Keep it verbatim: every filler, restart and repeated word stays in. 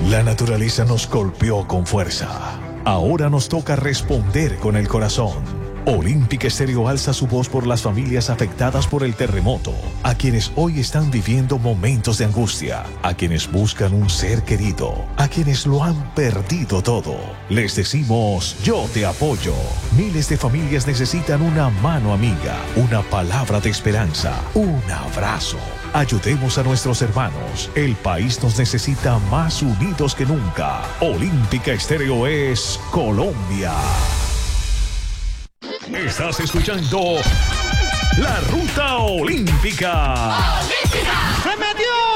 La naturaleza nos golpeó con fuerza. Ahora nos toca responder con el corazón. Olímpica Estéreo alza su voz por las familias afectadas por el terremoto, a quienes hoy están viviendo momentos de angustia, a quienes buscan un ser querido, a quienes lo han perdido todo. Les decimos, yo te apoyo. Miles de familias necesitan una mano amiga, una palabra de esperanza, un abrazo. Ayudemos a nuestros hermanos. El país nos necesita más unidos que nunca. Olímpica Estéreo es Colombia. Estás escuchando La Ruta Olímpica. ¡Olímpica! ¡Se metió!